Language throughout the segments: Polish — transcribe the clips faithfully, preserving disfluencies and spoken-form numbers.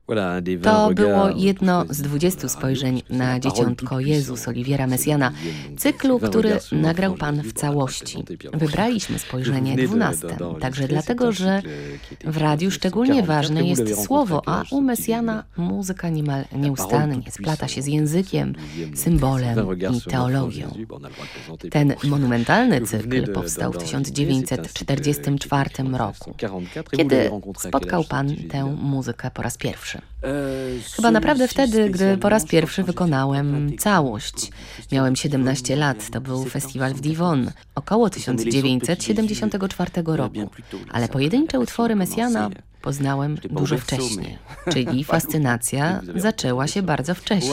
To było jedno z dwudziestu spojrzeń na Dzieciątko Jezus Oliviera Messiaena, cyklu, który nagrał Pan w całości. Wybraliśmy spojrzenie dwunaste, także dlatego, że w radiu szczególnie ważne jest słowo, a u Messiaena muzyka niemal nieustannie splata się z językiem, symbolem i teologią. Ten monumentalny cykl powstał w tysiąc dziewięćset czterdziestym czwartym roku, kiedy spotkał Pan tę muzykę po raz pierwszy. Chyba naprawdę wtedy, gdy po raz pierwszy wykonałem całość. Miałem siedemnaście lat, to był festiwal w Divonne, około tysiąc dziewięćset siedemdziesiątego czwartego roku, ale pojedyncze utwory Messiaena poznałem dużo wcześniej, czyli fascynacja zaczęła się bardzo wcześnie.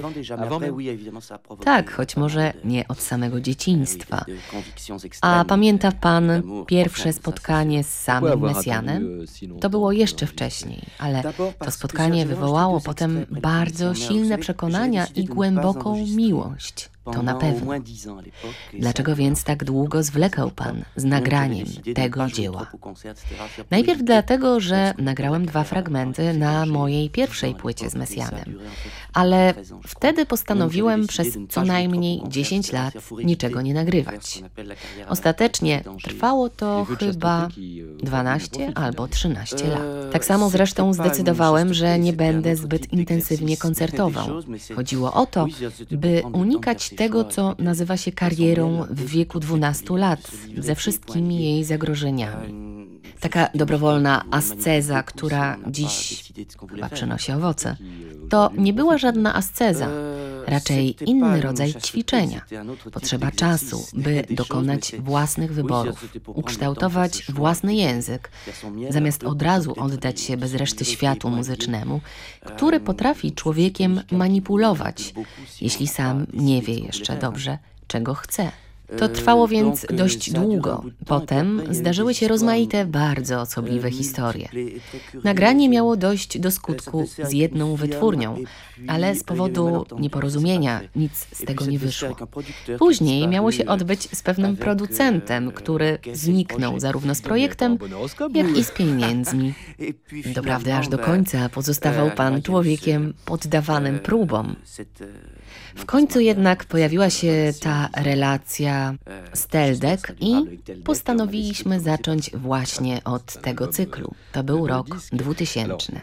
Tak, choć może nie od samego dzieciństwa. A pamięta Pan pierwsze spotkanie z samym Messiaenem? To było jeszcze wcześniej, ale to spotkanie wywołało potem bardzo silne przekonania i głęboką miłość. To na pewno. Dlaczego więc tak długo zwlekał Pan z nagraniem tego dzieła? Najpierw dlatego, że nagrałem dwa fragmenty na mojej pierwszej płycie z Messiaenem, ale wtedy postanowiłem przez co najmniej dziesięć lat niczego nie nagrywać. Ostatecznie trwało to chyba dwanaście albo trzynaście lat. Tak samo zresztą zdecydowałem, że nie będę zbyt intensywnie koncertował. Chodziło o to, by unikać tego, co nazywa się karierą w wieku dwunastu lat, ze wszystkimi jej zagrożeniami. Taka dobrowolna asceza, która dziś chyba przynosi owoce, to nie była żadna asceza, raczej inny rodzaj ćwiczenia. Potrzeba czasu, by dokonać własnych wyborów, ukształtować własny język, zamiast od razu oddać się bez reszty światu muzycznemu, który potrafi człowiekiem manipulować, jeśli sam nie wie jeszcze dobrze, czego chce. To trwało więc dość długo. Potem zdarzyły się rozmaite, bardzo osobliwe historie. Nagranie miało dojść do skutku z jedną wytwórnią, ale z powodu nieporozumienia nic z tego nie wyszło. Później miało się odbyć z pewnym producentem, który zniknął zarówno z projektem, jak i z pieniędzmi. Doprawdy aż do końca pozostawał Pan człowiekiem poddawanym próbom. W końcu jednak pojawiła się ta relacja z Teldec i postanowiliśmy zacząć właśnie od tego cyklu. To był rok dwutysięczny.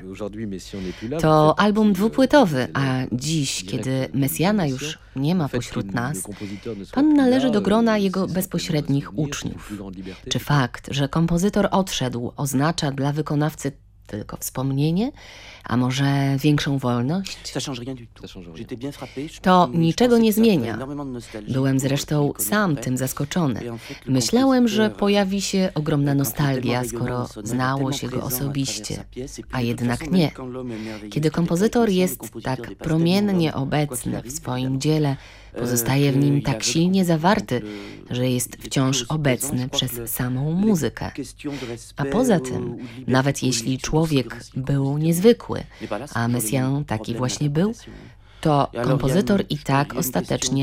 To album dwupłytowy, a dziś, kiedy Messiaena już nie ma pośród nas, Pan należy do grona jego bezpośrednich uczniów. Czy fakt, że kompozytor odszedł, oznacza dla wykonawcy tylko wspomnienie, a może większą wolność? To niczego nie zmienia. Byłem zresztą sam tym zaskoczony. Myślałem, że pojawi się ogromna nostalgia, skoro znało się go osobiście, a jednak nie. Kiedy kompozytor jest tak promiennie obecny w swoim dziele, pozostaje w nim tak silnie zawarty, że jest wciąż obecny przez samą muzykę. A poza tym, nawet jeśli człowiek był niezwykły, a Messiaen taki właśnie był, to kompozytor i tak ostatecznie